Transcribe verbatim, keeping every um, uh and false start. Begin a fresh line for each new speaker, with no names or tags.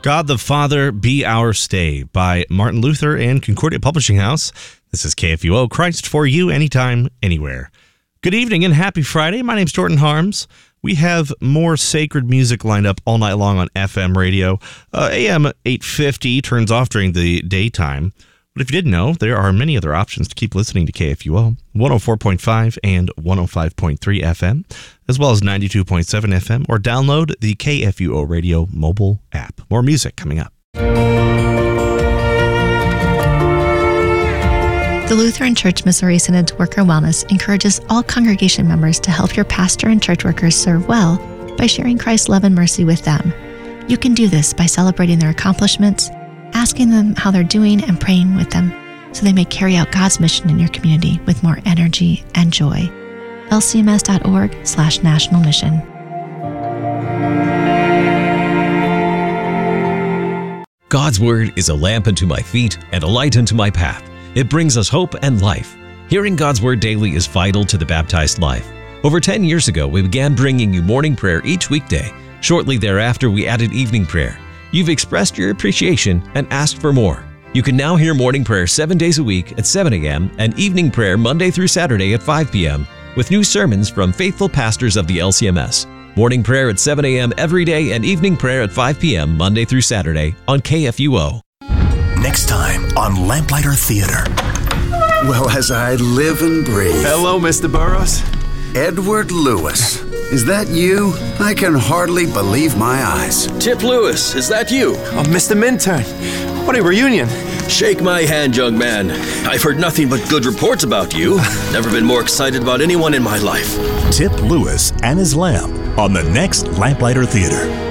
God the Father, Be Our Stay by Martin Luther and Concordia Publishing House. This is K F U O, Christ for you, anytime, anywhere. Good evening and happy Friday. My name's Jordan Harms. We have more sacred music lined up all night long on F M radio. Uh, A M eight fifty turns off during the daytime. But if you didn't know, there are many other options to keep listening to K F U O, one oh four point five and one oh five point three F M, as well as ninety-two point seven F M, or download the K F U O Radio mobile app. More music coming up.
The Lutheran Church Missouri Synod's Worker Wellness encourages all congregation members to help your pastor and church workers serve well by sharing Christ's love and mercy with them. You can do this by celebrating their accomplishments, asking them how they're doing, and praying with them so they may carry out God's mission in your community with more energy and joy. L C M S dot org slash national mission.
God's Word is a lamp unto my feet and a light unto my path. It brings us hope and life. Hearing God's Word daily is vital to the baptized life. Over ten years ago, we began bringing you morning prayer each weekday. Shortly thereafter, we added evening prayer. You've expressed your appreciation and asked for more. You can now hear morning prayer seven days a week at seven a.m. and evening prayer Monday through Saturday at five p.m. with new sermons from faithful pastors of the L C M S. Morning prayer at seven a.m. every day and evening prayer at five p.m. Monday through Saturday on K F U O.
Next time on Lamplighter Theater.
Well, as I live and breathe.
Hello, Mister Burroughs.
Edward Lewis. Is that you? I can hardly believe my eyes.
Tip Lewis, is that you?
Oh, Mister Minturn. What a reunion.
Shake my hand, young man. I've heard nothing but good reports about you. Never been more excited about anyone in my life.
Tip Lewis and his lamp on the next Lamplighter Theater.